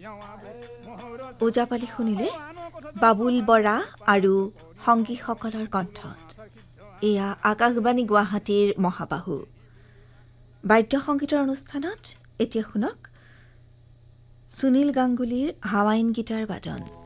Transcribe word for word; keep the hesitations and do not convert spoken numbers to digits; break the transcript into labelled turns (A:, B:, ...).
A: ওজাপালি শুনিলে বাবুল বৰা আৰু সংগীসকলৰ কণ্ঠত। এয়া আকাশবাণী গুৱাহাটীৰ মহাবাহু বাদ্য সংগীতৰ অনুষ্ঠানত এতিয়া শুনক সুনীল গাংগুলীৰ হাৱাইন গীটাৰ বাদন।